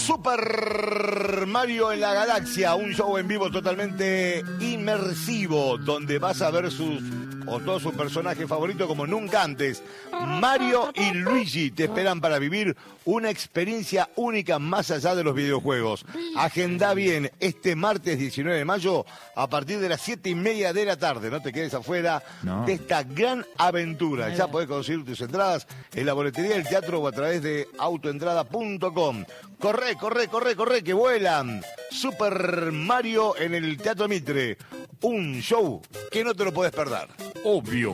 Super Mario en la Galaxia, un show en vivo totalmente inmersivo, donde vas a ver todos sus personajes favoritos como nunca antes. Mario y Luigi te esperan para vivir una experiencia única más allá de los videojuegos. Agenda bien este martes 19 de mayo a partir de las 7:30 de la tarde. No te quedes afuera de esta gran aventura. Ya podés conseguir tus entradas en la boletería del teatro o a través de autoentrada.com. Corre, que vuelan. Super Mario en el Teatro Mitre. Un show que no te lo puedes perder. Obvio.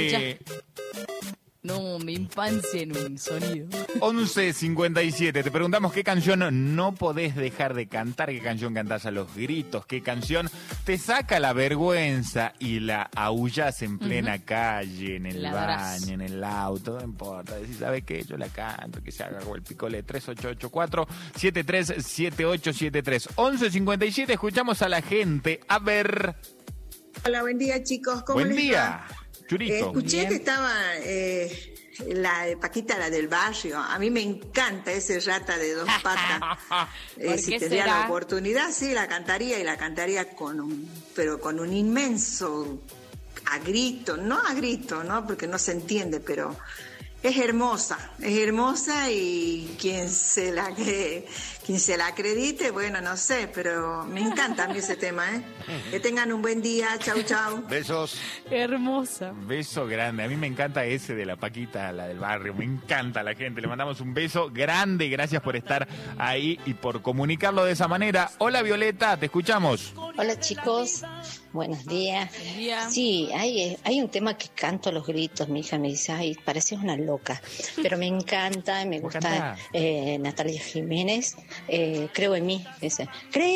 No, mi infancia en un sonido. 11:57. Te preguntamos qué canción no podés dejar de cantar, qué canción cantás a los gritos, qué canción te saca la vergüenza y la aullás en plena calle, en el baño, en el auto, no importa. Decís, ¿sabes qué? Yo la canto, que se haga el picole. 3884-737873. 11:57. Escuchamos a la gente. A ver. Hola, buen día, chicos. ¿Cómo buen les día. va? Churito. Escuché que estaba la de Paquita, la del barrio. A mí me encanta ese rata de dos patas. Si tendría la oportunidad, sí, la cantaría, y la cantaría con un inmenso no a grito, ¿no? Porque no se entiende, pero es hermosa, y quien se la acredite, bueno, no sé, pero me encanta a mí ese tema, ¿eh? Que tengan un buen día, chau. Besos. Hermosa. Beso grande. A mí me encanta ese de la Paquita, la del barrio. Me encanta la gente. Le mandamos un beso grande. Gracias por estar ahí y por comunicarlo de esa manera. Hola, Violeta, te escuchamos. Hola, chicos. Buenos días. Buen día. Sí, hay un tema que canto a los gritos. Mi hija me dice, ay, pareces una loca. Pero me encanta, me gusta Natalia Jiménez. Creo en mí. Dice, creo